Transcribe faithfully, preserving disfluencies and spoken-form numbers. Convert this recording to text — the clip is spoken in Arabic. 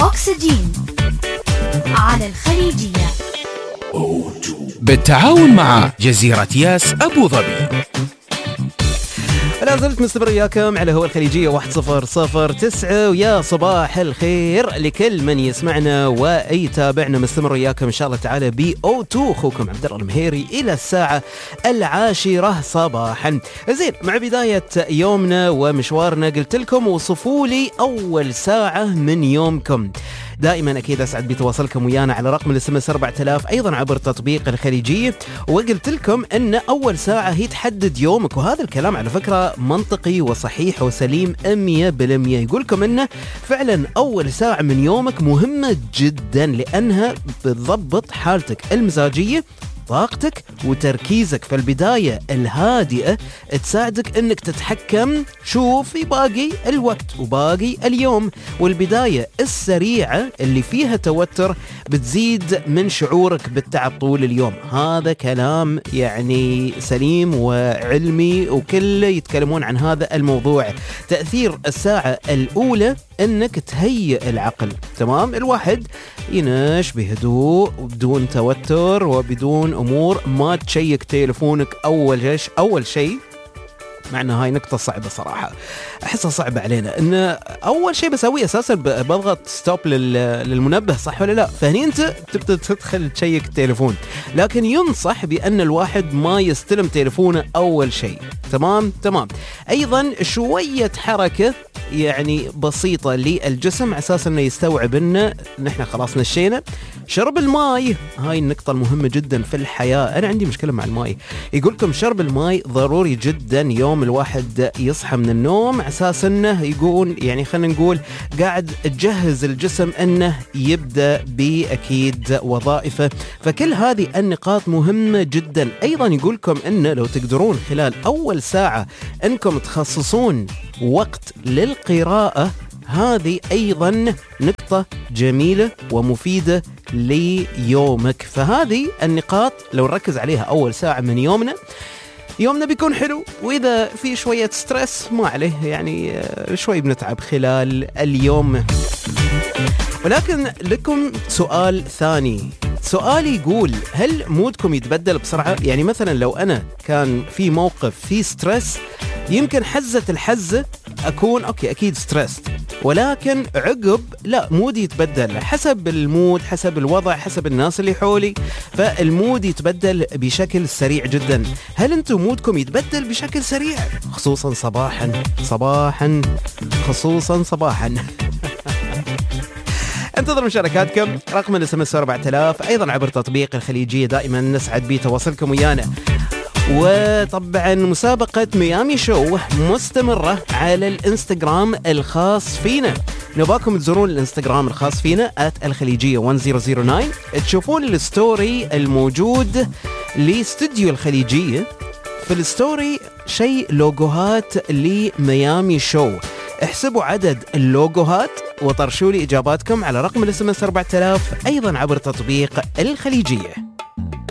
أكسجين على الخليجية بالتعاون مع جزيرة ياس أبو ظبي. لا زلت مستمر وياكم على هو الخليجية واحد صفر صفر تسعة، ويا صباح الخير لكل من يسمعنا ويتابعنا. مستمر وياكم إن شاء الله تعالى بي أو تو، أخوكم عبد الله المهيري إلى الساعة العاشرة صباحا. زين، مع بداية يومنا ومشوارنا قلت لكم وصفوا لي أول ساعة من يومكم. دائما أكيد أسعد بتواصلكم ويانا على رقم الاس ام اس أربعة آلاف، أيضا عبر تطبيق الخليجية. وقلت لكم أن أول ساعة هي تحدد يومك، وهذا الكلام على فكرة منطقي وصحيح وسليم مية بالمية. يقولكم أنه فعلا أول ساعة من يومك مهمة جدا، لأنها بتضبط حالتك المزاجية، طاقتك وتركيزك. فالبداية الهادئة تساعدك انك تتحكم شوف في باقي الوقت وباقي اليوم، والبداية السريعة اللي فيها توتر بتزيد من شعورك بالتعب طول اليوم. هذا كلام يعني سليم وعلمي، وكل يتكلمون عن هذا الموضوع. تأثير الساعة الأولى انك تهيئ العقل، تمام؟ الواحد ينش بهدوء وبدون توتر وبدون امور، ما تشيك تليفونك اول شيء اول شيء مع انه هاي نقطة صعبة صراحة، احسها صعبة علينا. ان اول شيء بسويه اساسا بضغط ستوب للمنبه، صح ولا لا؟ فهني انت تبدأ تدخل تشيك التليفون، لكن ينصح بان الواحد ما يستلم تليفونه اول شيء. تمام تمام. ايضا شوية حركة يعني بسيطة للجسم اساسا انه يستوعب انه نحن خلاص نشينا. شرب الماء، هاي النقطة المهمة جدا في الحياة. انا عندي مشكلة مع الماء. يقولكم شرب الماء ضروري جدا يوم الواحد يصحى من النوم، اساس انه يقول يعني خلينا نقول قاعد تجهز الجسم انه يبدا باكيد وظائفه. فكل هذه النقاط مهمه جدا. ايضا يقولكم انه لو تقدرون خلال اول ساعه انكم تخصصون وقت للقراءه، هذه ايضا نقطه جميله ومفيده ليومك. فهذه النقاط لو نركز عليها اول ساعه من يومنا، يومنا بيكون حلو. وإذا في شوية ستريس ما عليه، يعني شوي بنتعب خلال اليوم. ولكن لكم سؤال ثاني. سؤالي يقول: هل مودكم يتبدل بسرعة؟ يعني مثلا لو أنا كان في موقف في ستريس، يمكن حزة الحزة أكون أوكي أكيد ستريس، ولكن عقب لا، مودي يتبدل حسب المود، حسب الوضع، حسب الناس اللي حولي. فالمود يتبدل بشكل سريع جدا. هل أنتم مودكم يتبدل بشكل سريع، خصوصا صباحا صباحا خصوصا صباحا؟ انتظر مشاركاتكم. رقم الاس ام اس أربعة آلاف، ايضا عبر تطبيق الخليجية. دائما نسعد بتواصلكم ويانا. وطبعا مسابقة ميامي شو مستمرة على الانستغرام الخاص فينا. نباكم تزورون الانستغرام الخاص فينا آت الخليجية واحد صفر صفر تسعة، تشوفون الستوري الموجود لاستوديو الخليجية. في الستوري شيء لوجوهات لميامي شو. احسبوا عدد اللوجوهات وطرشوا لي اجاباتكم على رقم الاس ام اس أربعة آلاف، ايضا عبر تطبيق الخليجية.